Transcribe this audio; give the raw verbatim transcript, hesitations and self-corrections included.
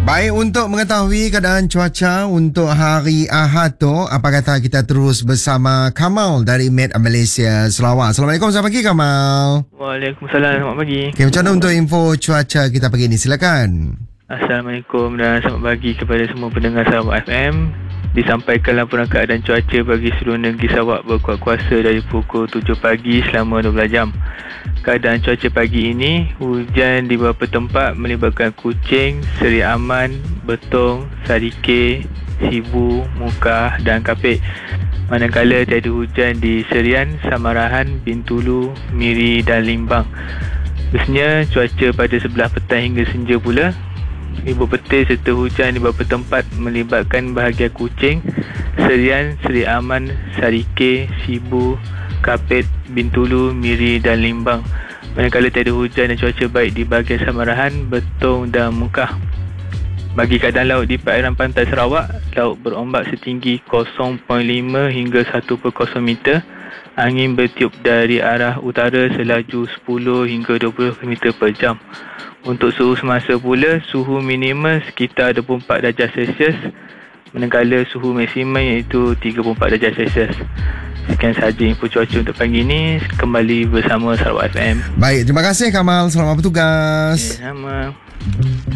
Baik, untuk mengetahui keadaan cuaca untuk hari Ahad tu, apa kata kita terus bersama Kamal dari Met Malaysia Sarawak. Assalamualaikum, selamat pagi Kamal. Waalaikumsalam, selamat pagi. Okay, macam mana untuk info cuaca kita pagi ni? Silakan. Assalamualaikum dan selamat pagi kepada semua pendengar Sarawak F M. Disampaikan laporan keadaan cuaca bagi seluruh negeri Sarawak berkuat kuasa dari pukul tujuh pagi selama dua belas jam. Keadaan cuaca pagi ini, hujan di beberapa tempat melibatkan Kuching, Seri Aman, Betong, Sarike, Sibu, Mukah dan Kapit. Manakala tiada hujan di Serian, Samarahan, Bintulu, Miri dan Limbang. Biasanya cuaca pada sebelah petang hingga senja pula. Ibu petir serta hujan di beberapa tempat melibatkan bahagian Kuching, Serian, Seri Aman, Sarike, Sibu, Kapit, Bintulu, Miri dan Limbang. Manakala tiada hujan dan cuaca baik di bahagian Samarahan, Betong dan Mukah. Bagi keadaan laut di perairan pantai Sarawak, laut berombak setinggi kosong perpuluhan lima hingga satu perpuluhan kosong meter. Angin bertiup dari arah utara selaju sepuluh hingga dua puluh kilometer per jam. Untuk suhu semasa pula, suhu minimum sekitar dua puluh empat darjah Celsius, manakala suhu maksimum iaitu tiga puluh empat darjah Celsius. Sekian sahaja info cuaca untuk pagi ini. Kembali bersama Sarawak F M. Baik, terima kasih Kamal. Selamat bertugas. Okay, sama.